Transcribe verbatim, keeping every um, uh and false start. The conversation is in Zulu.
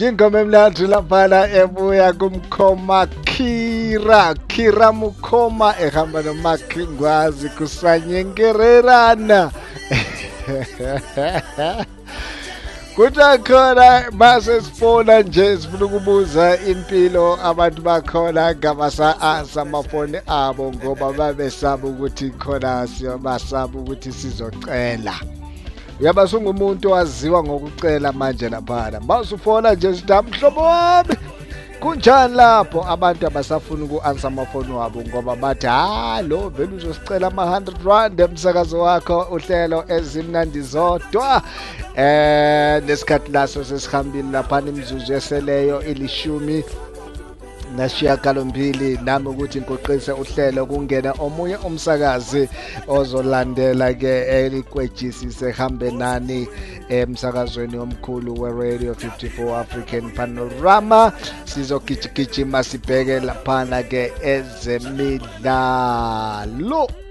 Jingoma emnandi laphana ebuya kumkhoma Kira Kira Mukoma ehamba noMakhingwazi kusanyengererana. Kutakhona mase sifona nje sifuna ukubuza impilo abantu bakhona ngabasa answer amafoni abo ngoba babesaba ukuthi khona siyabasaba ukuthi sizocela. Uyaba ungumuntu owaziwa ngokucela manje laphana. Masufona nje sidam mhlobo wami. Kunjani lapho abantu abasafuna uku-answer amafoni wabo ngoba bathi ha lo vele uzosicela ama one hundred rand emsakazo wakho uhlelo ezimnandi zodwa. Eh nesikhathi laso sesihambile lapha imizuzu eseleyo ilishumi nasishiyagalombili nami ukuthi ngiqoqise uhlelo kungena omunye umsakazi ozolandela ke elikwejisi sehambe nani emsakazweni omkhulu we-Radio fifty-four African Panorama. Sizogijigijima sibheke laphana ke ezemidlalo.